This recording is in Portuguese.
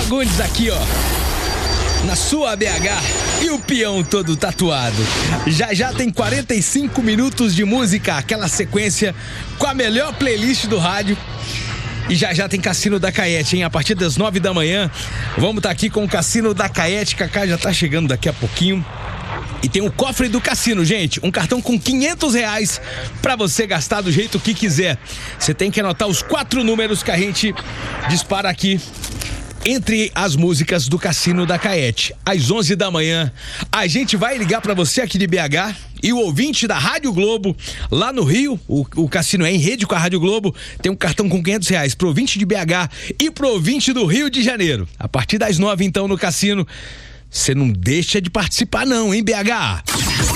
Fagundes aqui, ó, na sua BH, e o peão todo tatuado. Já tem 45 minutos de música, aquela sequência com a melhor playlist do rádio. E já tem Cassino da Caete, hein? A partir das 9 da manhã, vamos estar aqui com o Cassino da Caete. Cacá já tá chegando daqui a pouquinho. E tem o cofre do cassino, gente. Um cartão com R$500 pra você gastar do jeito que quiser. Você tem que anotar os 4 números que a gente dispara aqui entre as músicas do Cassino da Caete. Às 11 da manhã, a gente vai ligar pra você aqui de BH e o ouvinte da Rádio Globo, lá no Rio, o cassino é em rede com a Rádio Globo, tem um cartão com R$500 pro ouvinte de BH e pro ouvinte do Rio de Janeiro. A partir das 9, então, no cassino, você não deixa de participar não, hein, BH?